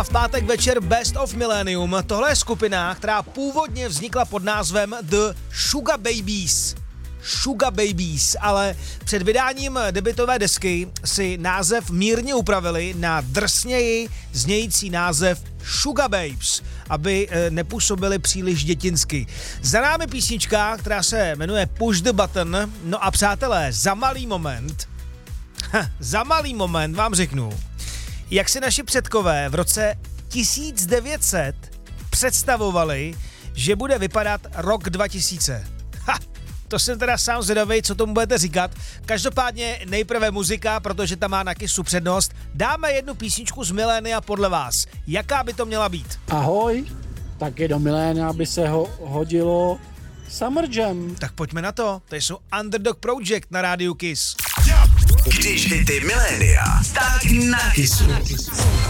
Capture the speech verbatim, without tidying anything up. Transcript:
v pátek večer Best of Millennium. Tohle je skupina, která původně vznikla pod názvem The Sugar Babies. Sugar Babies, ale před vydáním debutové desky si název mírně upravili na drsněji znějící název Sugar Babes, aby nepůsobili příliš dětinsky. Za námi písnička, která se jmenuje Push the Button. No a přátelé, za malý moment, ha, za malý moment vám řeknu, jak si naši předkové v roce tisíc devět set představovali, že bude vypadat rok dva tisíce. Ha! To jsem teda sám zvědavej, co tomu budete říkat. Každopádně nejprve muzika, protože tam má na Kissu přednost. Dáme jednu písničku z milénia podle vás. Jaká by to měla být? Ahoj, taky do milénia by se ho hodilo Summer Jam. Tak pojďme na to. To jsou Underdog Project na rádiu Kiss. Když hity milénia, tak na Kissu.